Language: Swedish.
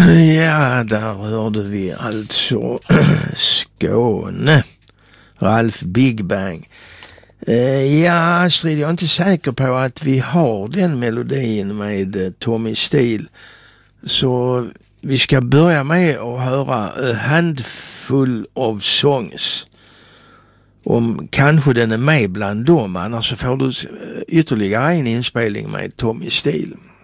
Ja, där hörde vi alltså Skåne. Ralf Big Bang. Ja, Astrid, jag är inte säker på att vi har den melodin med Tommy Steele. Så vi ska börja med att höra A Handful of Songs. Om kanske den är med bland dem, annars så får du ytterligare en inspelning med Tommy Steele.